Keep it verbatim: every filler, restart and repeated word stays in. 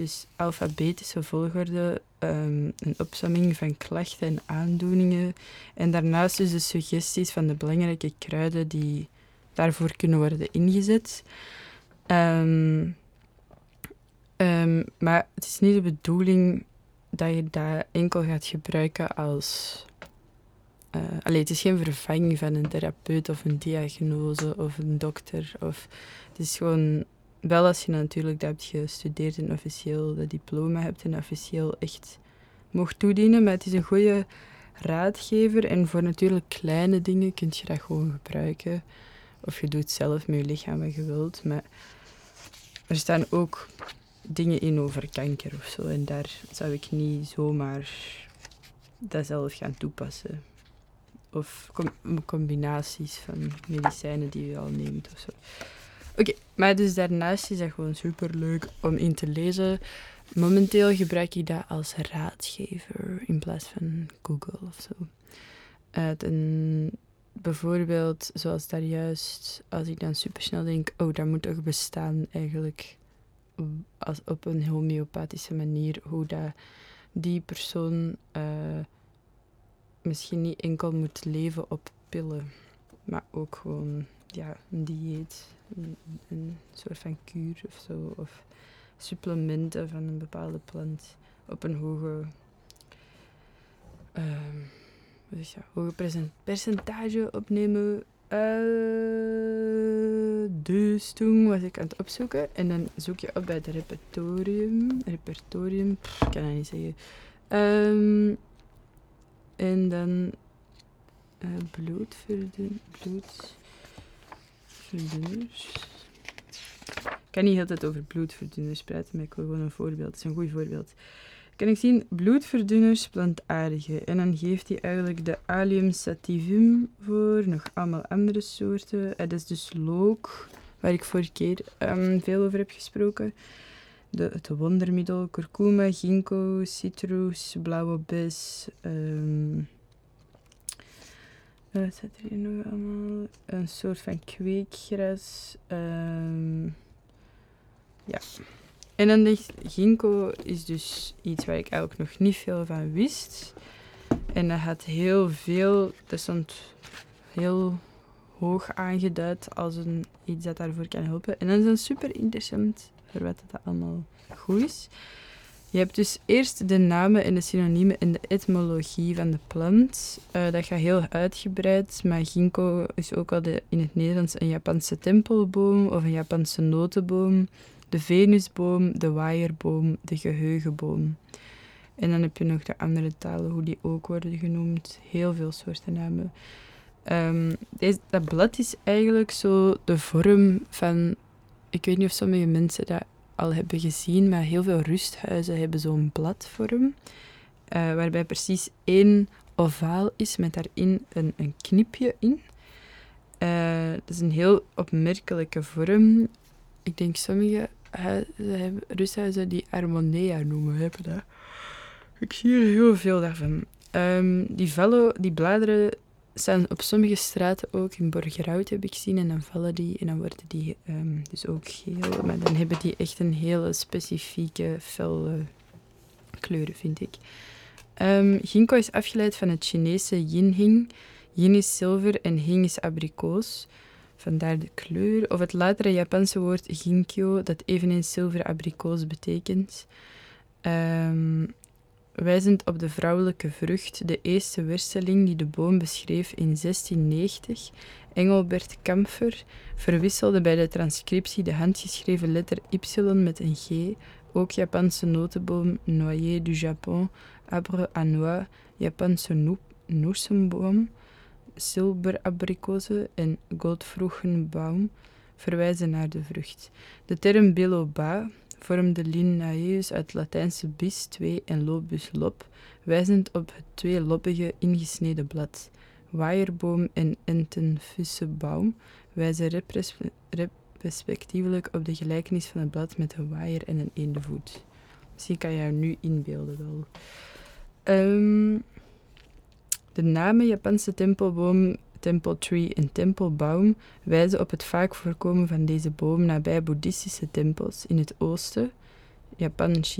Dus alfabetische volgorde, um, een opsomming van klachten en aandoeningen. En daarnaast dus de suggesties van de belangrijke kruiden die daarvoor kunnen worden ingezet. Um, um, maar het is niet de bedoeling dat je dat enkel gaat gebruiken als... Uh, allee, het is geen vervanging van een therapeut of een diagnose of een dokter. Of, het is gewoon... Wel als je natuurlijk dat hebt gestudeerd en officieel dat diploma hebt en officieel echt mocht toedienen. Maar het is een goede raadgever. En voor natuurlijk kleine dingen kun je dat gewoon gebruiken. Of je doet zelf met je lichaam wat je wilt. Maar er staan ook dingen in over kanker of zo. En daar zou ik niet zomaar dat zelf gaan toepassen. Of com- combinaties van medicijnen die je al neemt of zo. Oké, okay, maar dus daarnaast is dat gewoon superleuk om in te lezen. Momenteel gebruik ik dat als raadgever in plaats van Google of zo. Uh, ten, bijvoorbeeld, zoals daar juist, als ik dan supersnel denk, oh, dat moet toch bestaan eigenlijk als, op een homeopathische manier, hoe dat die persoon uh, misschien niet enkel moet leven op pillen, maar ook gewoon ja, een dieet, een, een soort van kuur of zo, of supplementen van een bepaalde plant op een hoge, uh, wat is dat, hoge percent- percentage opnemen. Uh, dus toen was ik aan het opzoeken en dan zoek je op bij het repertorium. Repertorium, pff, ik kan dat niet zeggen. Um, en dan uh, bloedverdun, bloedverdunners. Ik kan niet altijd over bloedverdunners praten, maar ik wil gewoon een voorbeeld. Het is een goed voorbeeld. Kan ik zien, bloedverdunners plantaardige. En dan geeft hij eigenlijk de Allium sativum voor, nog allemaal andere soorten. Uh, dat is dus look, waar ik vorige keer um, veel over heb gesproken. De, het wondermiddel, kurkuma, ginkgo, citrus, blauwe bes. Um, wat zit er hier nog allemaal? Een soort van kweekgras. Um, ja. En dan de ginkgo is dus iets waar ik eigenlijk nog niet veel van wist. En dat had heel veel, dat stond heel hoog aangeduid als een, iets dat daarvoor kan helpen. En dat is dan super interessant voor wat dat allemaal goed is. Je hebt dus eerst de namen en de synoniemen en de etymologie van de plant. Uh, dat gaat heel uitgebreid, maar ginkgo is ook al de, in het Nederlands een Japanse tempelboom of een Japanse notenboom. De venusboom, de waaierboom, de geheugenboom. En dan heb je nog de andere talen, hoe die ook worden genoemd. Heel veel soorten namen. Um, deze, dat blad is eigenlijk zo de vorm van... Ik weet niet of sommige mensen dat al hebben gezien, maar heel veel rusthuizen hebben zo'n bladvorm. Uh, waarbij precies één ovaal is met daarin een, een knipje in. Uh, dat is een heel opmerkelijke vorm. Ik denk sommige huizen, rusthuizen die Armonea noemen, hebben dat. Ik zie er heel veel daarvan. Um, die, vallen, die bladeren staan op sommige straten ook. In Borgerhout heb ik gezien. En dan vallen die en dan worden die um, dus ook geel. Maar dan hebben die echt een hele specifieke, felle kleuren, vind ik. Um, ginkgo is afgeleid van het Chinese yin-hing. Yin is zilver en hing is abrikoos. Vandaar de kleur. Of het latere Japanse woord ginkgo, dat eveneens zilver-abrikoos betekent. Um, wijzend op de vrouwelijke vrucht, de eerste worsteling die de boom beschreef in zestien negentig. Engelbert Kampfer verwisselde bij de transcriptie de handgeschreven letter Y met een G. Ook Japanse notenboom, Noyer du Japon, Arbre à noix, Japanse no- noesemboom, zilberabrikozen en Goldvruchenbaum verwijzen naar de vrucht. De term biloba vormde linnaeus uit Latijnse bis, twee en lobus lop, wijzend op het tweeloppige ingesneden blad. Waaierboom en entenfussebaum wijzen repres- rep- respectievelijk op de gelijkenis van het blad met een waaier en een eendenvoet. Misschien kan je jou nu inbeelden wel. Um, de namen Japanse tempelboom, Temple Tree en tempelbaum wijzen op het vaak voorkomen van deze boom nabij boeddhistische tempels in het oosten Japan,